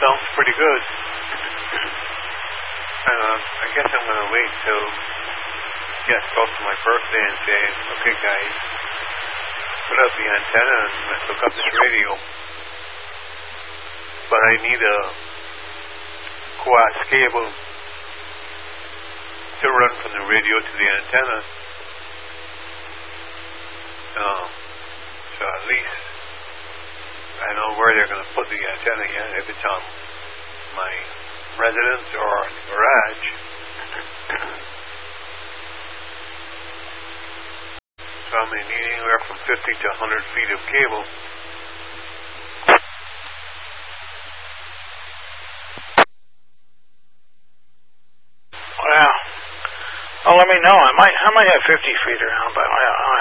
sounds pretty good. I guess I'm going to wait till get close to my birthday and say, okay guys, put up the antenna and let's hook up this radio. But I need a coax cable to run from the radio to the antenna. So at least I know where they're going to put the antenna yet, if it's on my residence or in the garage. So I may need anywhere from 50 to 100 feet of cable. Wow. Well, let me know. I might have 50 feet around, but I